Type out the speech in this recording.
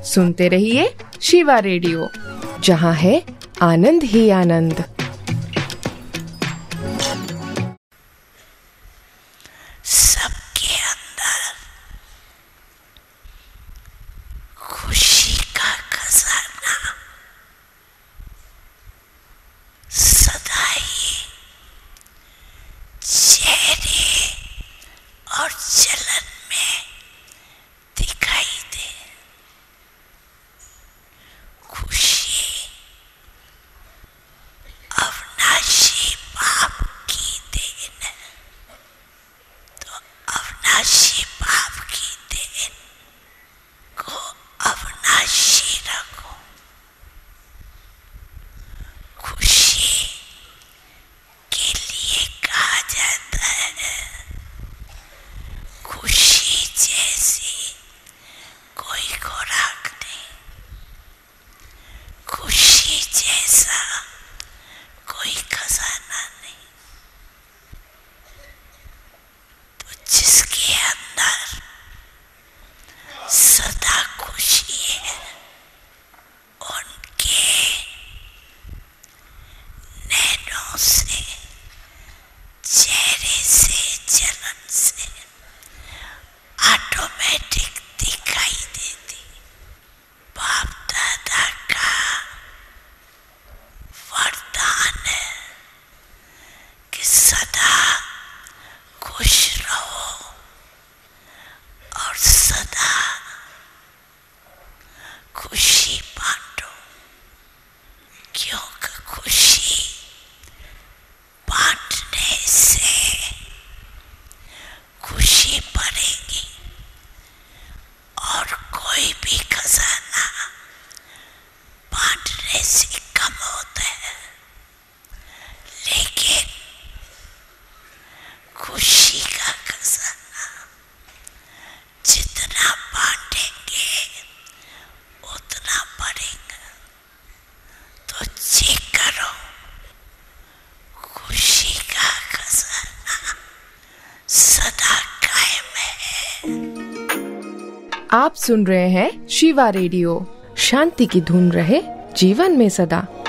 सुनते रहिए शिवा रेडियो, जहाँ है आनंद ही आनंद। सबके अंदर खुशी का खजाना सदा ही चेहरे और चलन में दिखाई दे। खुशी अविनाशी बाप की देन है, तो अविनाशी बाप की देन को अविनाशी रखो। खुशी के लिए कहा जाता है, खुशी जैसी कोई खुराक नहीं, खुशी जैसा कोई खजाना नहीं। तो जिसके अंदर सदा खुशी है, उनके नैनों से, चेहरे से, चलन से ऑटोमेटिक दिखाई देती। बाप दादा का वरदान है कि सदा खुश रहो और सदा खुशी बांटो, क्योंकि खुशी बांटने से खुशी बढ़ेगी। और कोई भी खजाना बांटने से कम होता है, लेकिन खुशी का खजाना जितना बांटेंगे उतना बढ़ेगा। तो चेक करो, खुशी का खजाना सदा कायम है। आप सुन रहे हैं शिवा रेडियो। शांति की धुन रहे जीवन में सदा।